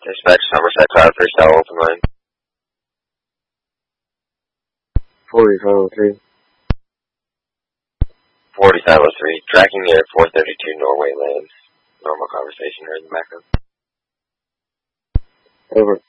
Dispatch Somerset Cloud Freestyle open line. 40-3. 40-3. Tracking near 432 Norway lands. Normal conversation, heard in the background. Over.